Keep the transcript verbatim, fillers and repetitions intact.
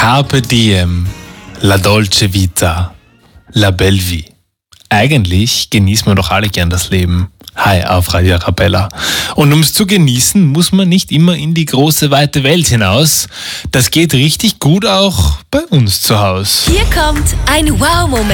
Carpe diem, la dolce vita, la belle vie. Eigentlich genießen wir doch alle gern das Leben. Hi auf Radio Arabella. Und um es zu genießen, muss man nicht immer in die große, weite Welt hinaus. Das geht richtig gut auch bei uns zu Hause. Hier kommt ein Wow-Moment.